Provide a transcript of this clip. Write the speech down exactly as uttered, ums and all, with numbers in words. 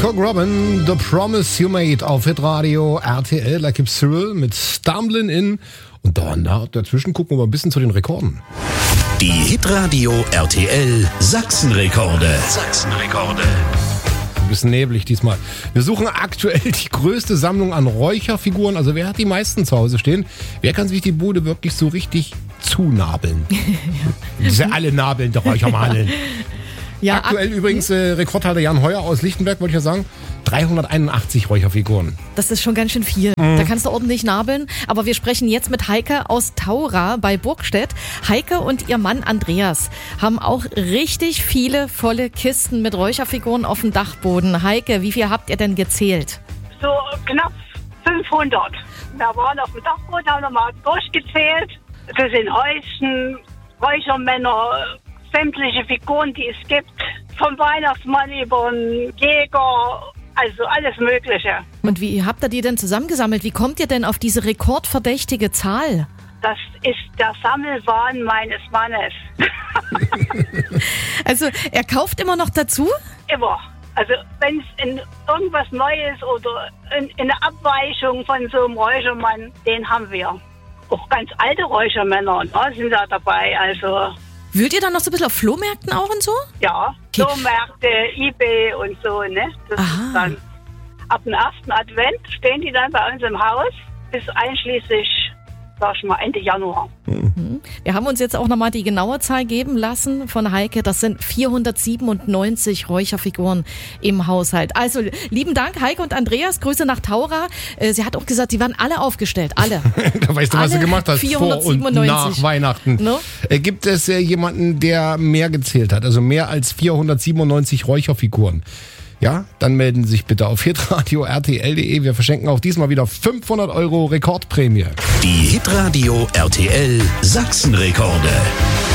Cock Robin, The Promise You Made auf Hitradio R T L. Da gibt's Cyril mit Stumbling In. Und da, dazwischen gucken wir mal ein bisschen zu den Rekorden. Die Hitradio R T L Sachsenrekorde. Sachsenrekorde. Ein bisschen neblig diesmal. Wir suchen aktuell die größte Sammlung an Räucherfiguren. Also wer hat die meisten zu Hause stehen? Wer kann sich die Bude wirklich so richtig zunabeln? Ja. Diese alle Nabeln der Räuchermadeln. Ja, aktuell ak- übrigens äh, Rekordhalter Jan Heuer aus Lichtenberg, wollte ich ja sagen, dreihunderteinundachtzig Räucherfiguren. Das ist schon ganz schön viel. Mhm. Da kannst du ordentlich nabeln. Aber wir sprechen jetzt mit Heike aus Taura bei Burgstedt. Heike und ihr Mann Andreas haben auch richtig viele volle Kisten mit Räucherfiguren auf dem Dachboden. Heike, wie viel habt ihr denn gezählt? So knapp fünfhundert. Wir waren auf dem Dachboden, haben nochmal durchgezählt. Das sind Häuschen, Räuchermänner, sämtliche Figuren, die es gibt, vom Weihnachtsmann über den Jäger, also alles Mögliche. Und wie habt ihr die denn zusammengesammelt? Wie kommt ihr denn auf diese rekordverdächtige Zahl? Das ist der Sammelwahn meines Mannes. Also er kauft immer noch dazu? Immer. Also wenn es in irgendwas Neues oder in, in eine Abweichung von so einem Räuchermann, den haben wir. Auch ganz alte Räuchermänner, ne, sind da dabei, also... Wühlt ihr dann noch so ein bisschen auf Flohmärkten auch und so? Ja, okay. Flohmärkte, eBay und so, ne? Das Aha. ist dann ab dem ersten Advent stehen die dann bei uns im Haus bis einschließlich, sag ich mal, Ende Januar. Mhm. Wir haben uns jetzt auch nochmal die genaue Zahl geben lassen von Heike. Das sind vierhundertsiebenundneunzig Räucherfiguren im Haushalt. Also lieben Dank, Heike und Andreas. Grüße nach Taura. Sie hat auch gesagt, sie waren alle aufgestellt. Alle. Da weißt du, was alle du gemacht hast vor und nach Weihnachten. No? Gibt es äh, jemanden, der mehr gezählt hat? Also mehr als vierhundertsiebenundneunzig Räucherfiguren? Ja, dann melden Sie sich bitte auf hitradio R T L punkt de. Wir verschenken auch diesmal wieder fünfhundert Euro Rekordprämie. Die Hitradio R T L Sachsenrekorde.